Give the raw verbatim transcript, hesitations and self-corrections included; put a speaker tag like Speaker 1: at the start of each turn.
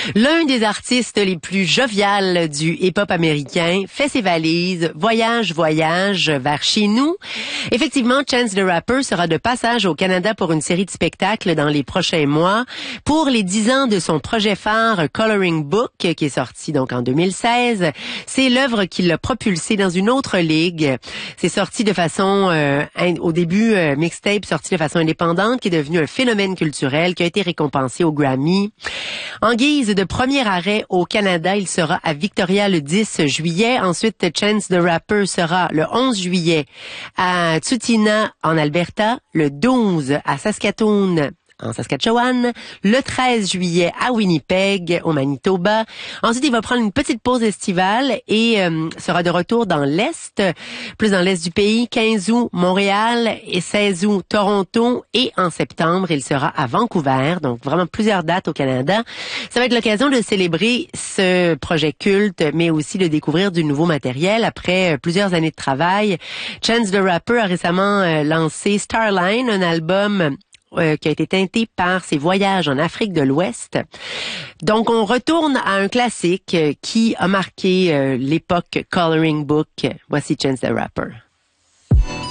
Speaker 1: L'un des artistes les plus joviales du hip-hop américain fait ses valises, voyage, voyage vers chez nous. Effectivement, Chance the Rapper sera de passage au Canada pour une série de spectacles dans les prochains mois. Pour les dix ans de son projet phare Coloring Book, qui est sorti donc en deux mille seize, c'est l'œuvre qui l'a propulsé dans une autre ligue. C'est sorti de façon, euh, au début, euh, mixtape sorti de façon indépendante, qui est devenu un phénomène culturel, qui a été récompensé au Grammy. En guise de premier arrêt au Canada, il sera à Victoria le dix juillet. Ensuite, Chance the Rapper sera le onze juillet à Tsutina en Alberta, le douze à Saskatoon en Saskatchewan, le treize juillet à Winnipeg, au Manitoba. Ensuite, il va prendre une petite pause estivale et euh, sera de retour dans l'Est, plus dans l'Est du pays, quinze août, Montréal et seize août, Toronto. Et en septembre, il sera à Vancouver, donc vraiment plusieurs dates au Canada. Ça va être l'occasion de célébrer ce projet culte, mais aussi de découvrir du nouveau matériel. Après plusieurs années de travail, Chance the Rapper a récemment euh, lancé Starline, un album Euh, qui a été teinté par ses voyages en Afrique de l'Ouest. Donc, on retourne à un classique euh, qui a marqué euh, l'époque Coloring Book. Voici Chance the Rapper.